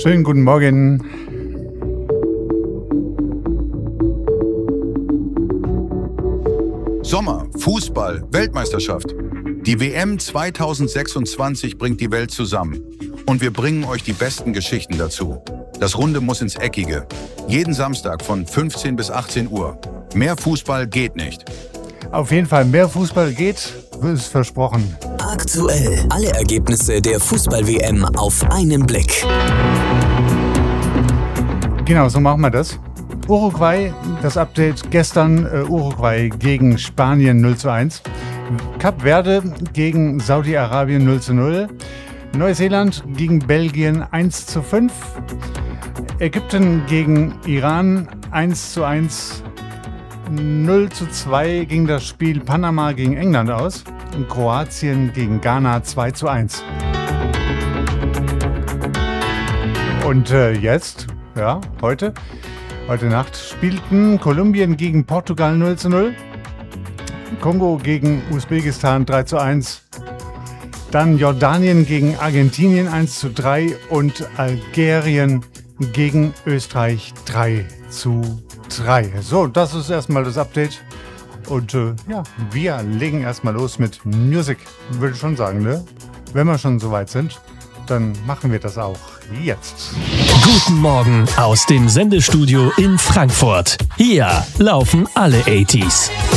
Schönen guten Morgen. Sommer, Fußball, Weltmeisterschaft. Die WM 2026 bringt die Welt zusammen. Und wir bringen euch die besten Geschichten dazu. Das Runde muss ins Eckige. Jeden Samstag von 15 bis 18 Uhr. Mehr Fußball geht nicht. Auf jeden Fall, mehr Fußball geht, ist versprochen. Aktuell. Alle Ergebnisse der Fußball-WM auf einen Blick. Genau, so machen wir das. Uruguay, das Update gestern, Uruguay gegen Spanien 0:1. Kap Verde gegen Saudi-Arabien 0:0. Neuseeland gegen Belgien 1:5. Ägypten gegen Iran 1:1. 0:2 ging das Spiel Panama gegen England aus. Und Kroatien gegen Ghana 2:1. Und jetzt, ja, heute Nacht spielten Kolumbien gegen Portugal 0:0. Kongo gegen Usbekistan 3:1. Dann Jordanien gegen Argentinien 1:3 und Algerien gegen Österreich 3:3. So, das ist erstmal das Update. Und wir legen erstmal los mit Music, würde ich schon sagen, ne? Wenn wir schon soweit sind, dann machen wir das auch jetzt. Guten Morgen aus dem Sendestudio in Frankfurt. Hier laufen alle 80s.